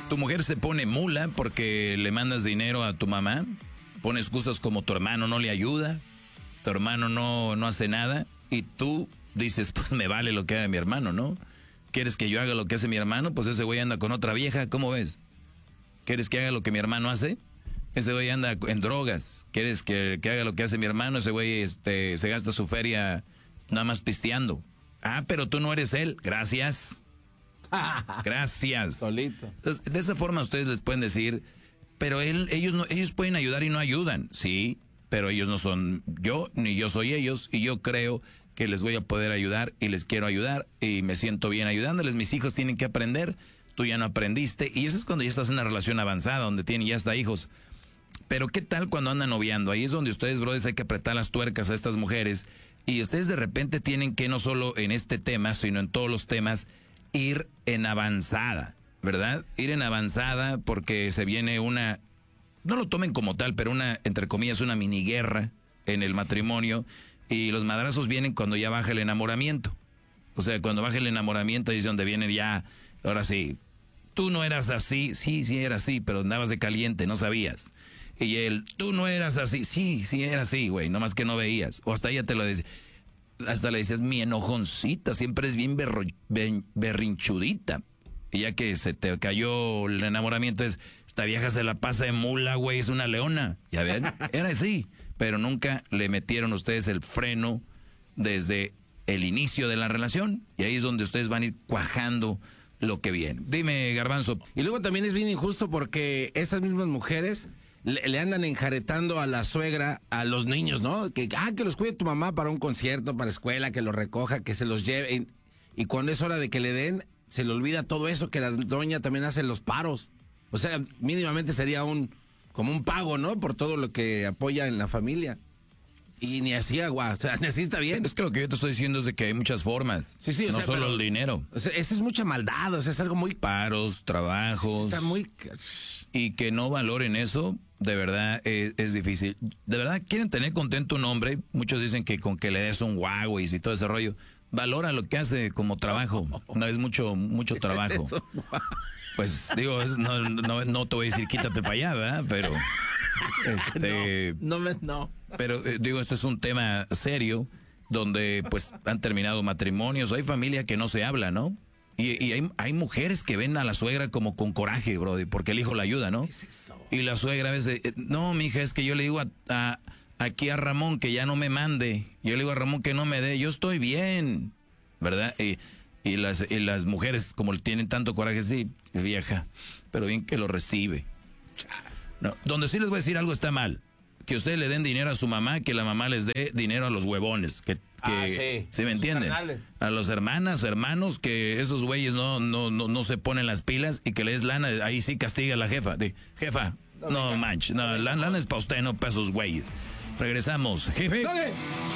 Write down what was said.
Tu mujer se pone mula porque le mandas dinero a tu mamá. Pone excusas como tu hermano no le ayuda, tu hermano no hace nada. Y tú dices, pues me vale lo que haga mi hermano, ¿no? ¿Quieres que yo haga lo que hace mi hermano? Pues ese güey anda con otra vieja, ¿cómo ves? ¿Quieres que haga lo que mi hermano hace? Ese güey anda en drogas. ¿Quieres que haga lo que hace mi hermano? Ese güey se gasta su feria nada más pisteando. Ah, pero tú no eres él. Gracias. Gracias. Solito. Entonces, de esa forma ustedes les pueden decir, pero ellos pueden ayudar y no ayudan. Sí, pero ellos no son yo, ni yo soy ellos, y yo creo que les voy a poder ayudar y les quiero ayudar y me siento bien ayudándoles. Mis hijos tienen que aprender, tú ya no aprendiste, y eso es cuando ya estás en una relación avanzada, donde tienen ya hasta hijos. Pero ¿qué tal cuando andan noviando? Ahí es donde ustedes, brothers, hay que apretar las tuercas a estas mujeres, y ustedes de repente tienen que, no solo en este tema, sino en todos los temas, ir en avanzada, ¿verdad? Ir en avanzada porque se viene una, no lo tomen como tal, pero una, entre comillas, una mini guerra en el matrimonio, y los madrazos vienen cuando ya baja el enamoramiento. O sea, cuando baja el enamoramiento es donde vienen ya, ahora sí, tú no eras así, sí era así, pero andabas de caliente, no sabías. Y tú no eras así, sí era así, güey, nomás que no veías. O hasta ella te lo decía, hasta le decías, mi enojoncita, siempre es bien berrinchudita. Y ya que se te cayó el enamoramiento, esta vieja se la pasa de mula, güey, es una leona. Ya ven, era así, pero nunca le metieron ustedes el freno desde el inicio de la relación. Y ahí es donde ustedes van a ir cuajando lo que viene. Dime, Garbanzo. Y luego también es bien injusto porque esas mismas mujeres le andan enjaretando a la suegra, a los niños, ¿no? Que los cuide tu mamá para un concierto, para escuela, que los recoja, que se los lleve. Y cuando es hora de que le den, se le olvida todo eso, que la doña también hace los paros. O sea, mínimamente sería como un pago, ¿no? Por todo lo que apoya en la familia. Y ni así agua, o sea, ni así está bien. Es que lo que yo te estoy diciendo es de que hay muchas formas. Sí, no solo el dinero. O sea, esa es mucha maldad, o sea, es algo muy... Paros, trabajos. Está muy... Y que no valoren eso, de verdad, es difícil. De verdad, quieren tener contento un hombre. Muchos dicen que con que le des un Huawei y todo ese rollo. Valora lo que hace como trabajo. No es mucho trabajo. Pues digo, no te voy a decir quítate para allá, ¿verdad? Pero... No. Pero digo, esto es un tema serio donde pues han terminado matrimonios, hay familia que no se habla, ¿no? Y hay mujeres que ven a la suegra como con coraje, brody, porque el hijo la ayuda, ¿no? ¿Qué es eso? Y la suegra a veces, no, mija, es que yo le digo aquí a Ramón que ya no me mande, yo le digo a Ramón que no me dé, yo estoy bien, ¿verdad? Y las mujeres como tienen tanto coraje, sí, vieja, pero bien que lo recibe. No, donde sí les voy a decir algo está mal. Que ustedes le den dinero a su mamá, que la mamá les dé dinero a los huevones. ¿Sí me entienden? A los hermanos, que esos güeyes no se ponen las pilas y que le des lana, ahí sí castiga a la jefa. Jefa, no manches, no, lana es para usted, no para esos güeyes. Regresamos. Jefe.